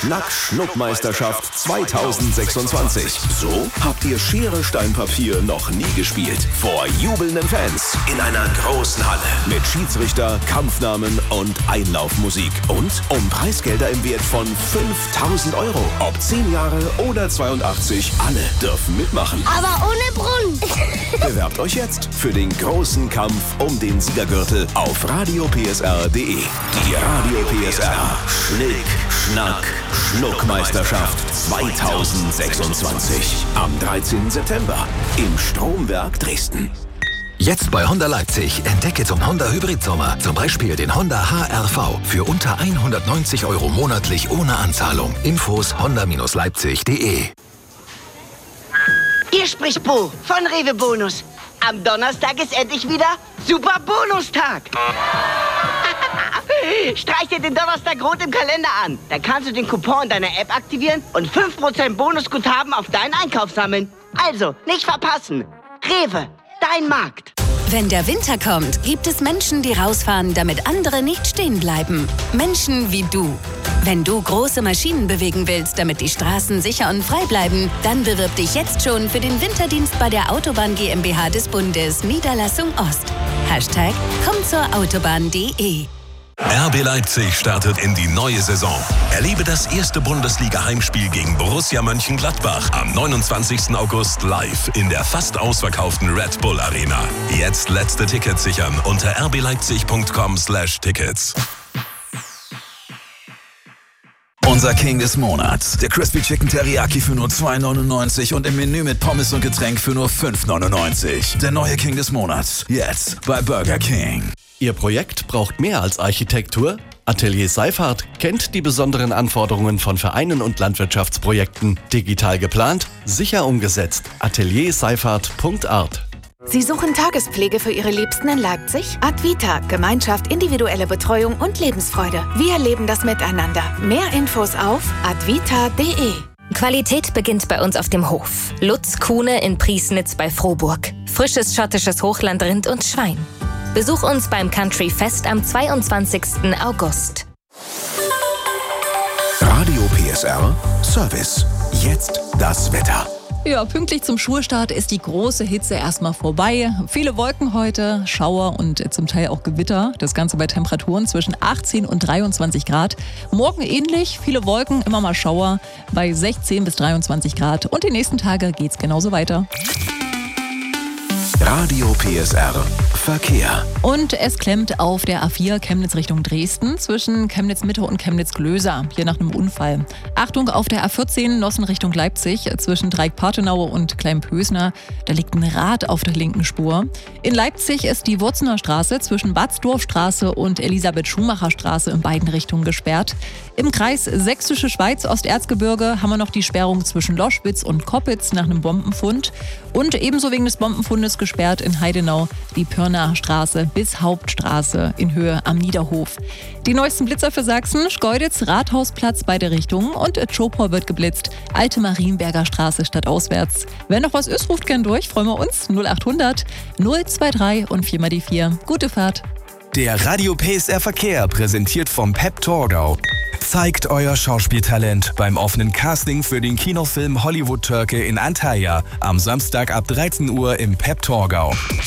Schnack-Schnuck-Meisterschaft 2026. So habt ihr Schere, Stein, Papier noch nie gespielt. Vor jubelnden Fans in einer großen Halle mit Schiedsrichter, Kampfnamen und Einlaufmusik. Und um Preisgelder im Wert von 5.000 €. Ob 10 Jahre oder 82, alle dürfen mitmachen. Aber ohne Brunnen. Bewerbt euch jetzt für den großen Kampf um den Siegergürtel auf radiopsr.de. Die Radio PSR Schnick, Schnack, Schnuckmeisterschaft 2026. Am 13. September im Stromwerk Dresden. Jetzt bei Honda Leipzig entdecke zum Honda Hybrid-Sommer zum Beispiel den Honda HR-V für unter 190 € monatlich ohne Anzahlung. Infos honda-leipzig.de. Hier spricht Bo von Rewe Bonus. Am Donnerstag ist endlich wieder Super Bonustag. Streich dir den Donnerstag rot im Kalender an. Dann kannst du den Coupon in deiner App aktivieren und 5% Bonusguthaben auf deinen Einkauf sammeln. Also, nicht verpassen. Rewe, dein Markt. Wenn der Winter kommt, gibt es Menschen, die rausfahren, damit andere nicht stehen bleiben. Menschen wie du. Wenn du große Maschinen bewegen willst, damit die Straßen sicher und frei bleiben, dann bewirb dich jetzt schon für den Winterdienst bei der Autobahn GmbH des Bundes, Niederlassung Ost. #kommzurautobahn.de. RB Leipzig startet in die neue Saison. Erlebe das erste Bundesliga-Heimspiel gegen Borussia Mönchengladbach am 29. August live in der fast ausverkauften Red Bull Arena. Jetzt letzte Tickets sichern unter rbleipzig.com/Tickets. Unser King des Monats. Der Crispy Chicken Teriyaki für nur 2,99 und im Menü mit Pommes und Getränk für nur 5,99. Der neue King des Monats. Jetzt bei Burger King. Ihr Projekt braucht mehr als Architektur? Atelier Seifert kennt die besonderen Anforderungen von Vereinen und Landwirtschaftsprojekten. Digital geplant, sicher umgesetzt. atelierseifert.art. Sie suchen Tagespflege für Ihre Liebsten in Leipzig? Advita, Gemeinschaft, individuelle Betreuung und Lebensfreude. Wir leben das miteinander. Mehr Infos auf advita.de. Qualität beginnt bei uns auf dem Hof. Lutz Kuhne in Priesnitz bei Frohburg. Frisches schottisches Hochlandrind und Schwein. Besuch uns beim Country Fest am 22. August. Radio PSR Service. Jetzt das Wetter. Ja, pünktlich zum Schulstart ist die große Hitze erstmal vorbei. Viele Wolken heute, Schauer und zum Teil auch Gewitter. Das Ganze bei Temperaturen zwischen 18 und 23 Grad. Morgen ähnlich, viele Wolken, immer mal Schauer bei 16 bis 23 Grad. Und die nächsten Tage geht's genauso weiter. Radio PSR Verkehr. Und es klemmt auf der A4 Chemnitz Richtung Dresden zwischen Chemnitz Mitte und Chemnitz Glöser, hier nach einem Unfall. Achtung auf der A14 Nossen Richtung Leipzig zwischen Dreieck-Partenau und Kleinpösner. Da liegt ein Rad auf der linken Spur. In Leipzig ist die Wurzener Straße zwischen Badsdorfstraße und Elisabeth-Schumacher-Straße in beiden Richtungen gesperrt. Im Kreis Sächsische Schweiz Osterzgebirge haben wir noch die Sperrung zwischen Loschwitz und Koppitz nach einem Bombenfund. Und ebenso wegen des Bombenfundes gesperrt in Heidenau die Pörner Straße bis Hauptstraße in Höhe am Niederhof. Die neuesten Blitzer für Sachsen: Schkeuditz, Rathausplatz, beide Richtungen und Tschopor wird geblitzt. Alte Marienberger Straße stadtauswärts. Wenn noch was ist, ruft gern durch, freuen wir uns. 0800 023 und 4 mal die 4. Gute Fahrt. Der Radio PSR Verkehr präsentiert vom Pep Torgau. Zeigt euer Schauspieltalent beim offenen Casting für den Kinofilm Hollywood Türke in Antalya am Samstag ab 13 Uhr im Pep Torgau.